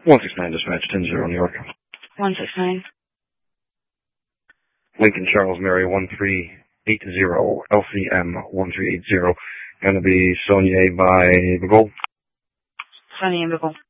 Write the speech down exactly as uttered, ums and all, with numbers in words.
one six nine dispatch, ten zero New York. one six nine. Lincoln Charles Mary one three eight zero, L C M one three eight zero. Gonna be Sonia by Bagol. Sonia and Bagol.